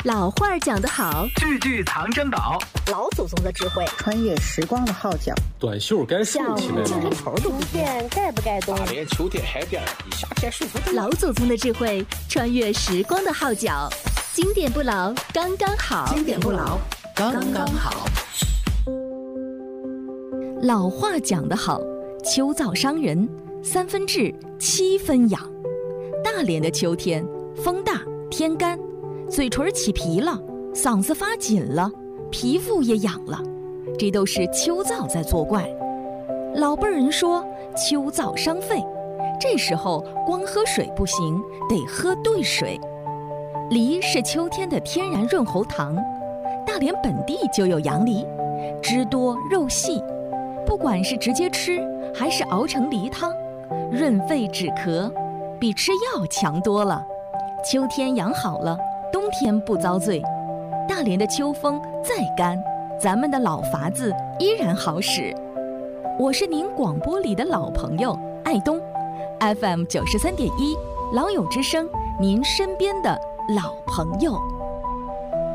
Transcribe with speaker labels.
Speaker 1: 老话讲得好，
Speaker 2: 句句藏珍宝，
Speaker 3: 老祖宗的智慧，
Speaker 4: 穿越时光的号角，
Speaker 5: 短袖该竖起来了，
Speaker 3: 这头都不变，该不该动？
Speaker 6: 大连秋天海边，你夏天舒服。
Speaker 1: 老祖宗的智慧，穿越时光的号角，经典不老，刚刚好。
Speaker 4: 经典不老，刚刚好。
Speaker 1: 老话讲得好，秋燥伤人，3分治7分养。大连的秋天，风大天干，嘴唇起皮了，嗓子发紧了，皮肤也痒了，这都是秋燥在作怪。老辈人说秋燥伤肺，这时候光喝水不行，得喝兑水。梨是秋天的天然润喉糖，大连本地就有洋梨，汁多肉细，不管是直接吃还是熬成梨汤，润肺止咳，比吃药强多了。秋天养好了，冬天不遭罪。大连的秋风再干，咱们的老法子依然好使。我是您广播里的老朋友爱东 FM 93.1老友之声，您身边的老朋友。